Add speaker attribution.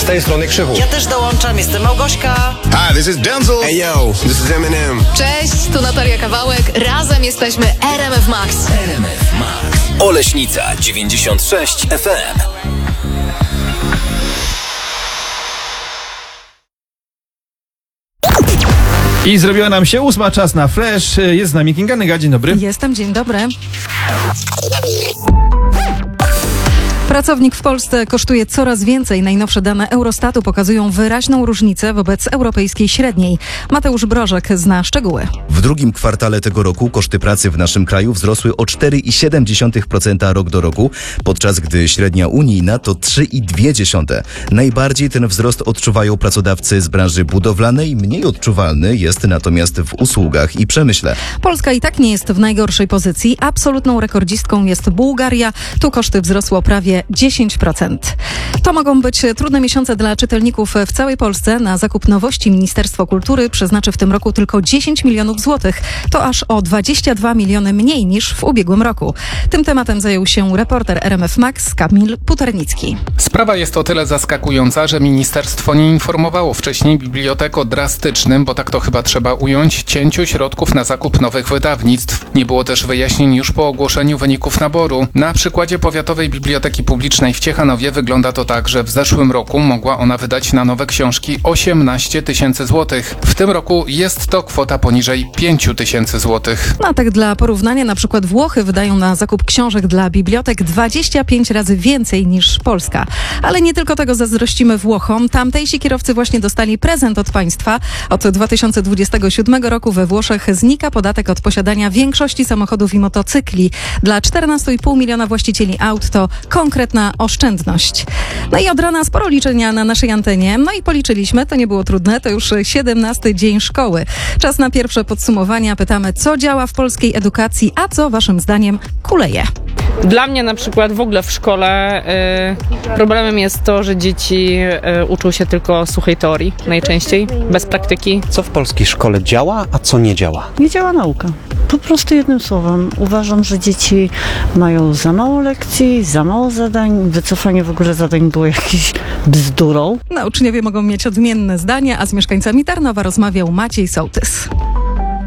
Speaker 1: tej strony Krzychu.
Speaker 2: Ja też dołączam, jestem Małgośka.
Speaker 3: Hi, this is Denzel. Hey yo, this is Eminem.
Speaker 4: Cześć, tu Natalia Kawałek. Razem jesteśmy RMF Max.
Speaker 5: RMF Max. Oleśnica 96 FM.
Speaker 6: I zrobiła nam się 8, czas na Flash. Jest z nami Kinga Nyga, dzień dobry.
Speaker 7: Jestem, dzień dobry. Pracownik w Polsce kosztuje coraz więcej. Najnowsze dane Eurostatu pokazują wyraźną różnicę wobec europejskiej średniej. Mateusz Brożek zna szczegóły.
Speaker 8: W drugim kwartale tego roku koszty pracy w naszym kraju wzrosły o 4,7% rok do roku, podczas gdy średnia unijna to 3,2%. Najbardziej ten wzrost odczuwają pracodawcy z branży budowlanej, mniej odczuwalny jest natomiast w usługach i przemyśle.
Speaker 7: Polska i tak nie jest w najgorszej pozycji. Absolutną rekordzistką jest Bułgaria. Tu koszty wzrosły o prawie 10%. To mogą być trudne miesiące dla czytelników w całej Polsce. Na zakup nowości Ministerstwo Kultury przeznaczy w tym roku tylko 10 milionów złotych. To aż o 22 miliony mniej niż w ubiegłym roku. Tym tematem zajął się reporter RMF Max Kamil Puternicki.
Speaker 9: Sprawa jest o tyle zaskakująca, że ministerstwo nie informowało wcześniej bibliotek o drastycznym, bo tak to chyba trzeba ująć, cięciu środków na zakup nowych wydawnictw. Nie było też wyjaśnień już po ogłoszeniu wyników naboru. Na przykładzie Powiatowej Biblioteki Publicznej w Ciechanowie wygląda to tak, że w zeszłym roku mogła ona wydać na nowe książki 18 tysięcy złotych. W tym roku jest to kwota poniżej 5 tysięcy złotych.
Speaker 7: No tak dla porównania, na przykład Włochy wydają na zakup książek dla bibliotek 25 razy więcej niż Polska. Ale nie tylko tego zazdrościmy Włochom. Tamtejsi kierowcy właśnie dostali prezent od państwa. Od 2027 roku we Włoszech znika podatek od posiadania większości samochodów i motocykli. Dla 14,5 miliona właścicieli aut to konkretna oszczędność. No i od rana sporo liczenia na naszej antenie. No i policzyliśmy, to nie było trudne, to już 17 dzień szkoły. Czas na pierwsze podsumowania. Pytamy, co działa w polskiej edukacji, a co waszym zdaniem kuleje?
Speaker 10: Dla mnie na przykład w ogóle w szkole problemem jest to, że dzieci uczą się tylko suchej teorii najczęściej, bez praktyki.
Speaker 11: Co w polskiej szkole działa, a co nie działa?
Speaker 12: Nie działa nauka. Po prostu jednym słowem. Uważam, że dzieci mają za mało lekcji, za mało zadań. Wycofanie w ogóle zadań było jakieś bzdurą.
Speaker 7: No, uczniowie mogą mieć odmienne zdania, a z mieszkańcami Tarnowa rozmawiał Maciej Sołtys.